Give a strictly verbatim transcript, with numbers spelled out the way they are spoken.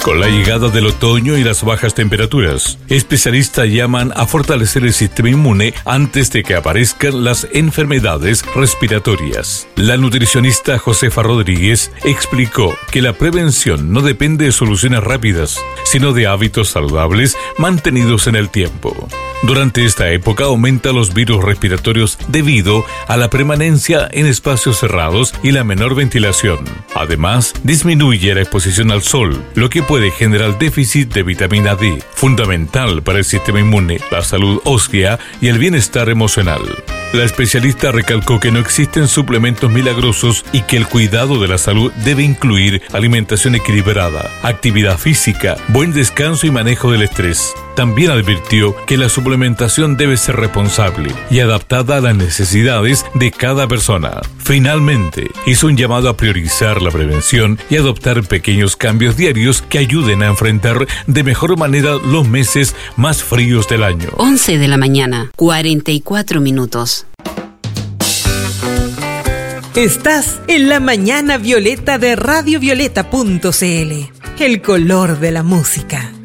Con la llegada del otoño y las bajas temperaturas, especialistas llaman a fortalecer el sistema inmune antes de que aparezcan las enfermedades respiratorias. La nutricionista Josefa Rodríguez explicó que la prevención no depende de soluciones rápidas, sino de hábitos saludables mantenidos en el tiempo. Durante esta época aumentan los virus respiratorios debido a la permanencia en espacios cerrados y la menor ventilación. Además, disminuye la exposición al sol, lo que puede generar déficit de vitamina D, fundamental para el sistema inmune, la salud ósea y el bienestar emocional. La especialista recalcó que no existen suplementos milagrosos y que el cuidado de la salud debe incluir alimentación equilibrada, actividad física, buen descanso y manejo del estrés. También advirtió que la suplementación debe ser responsable y adaptada a las necesidades de cada persona. Finalmente, hizo un llamado a priorizar la prevención y adoptar pequeños cambios diarios que ayuden a enfrentar de mejor manera los meses más fríos del año. once de la mañana, cuarenta y cuatro minutos. Estás en la mañana violeta de radio violeta punto c l, el color de la música.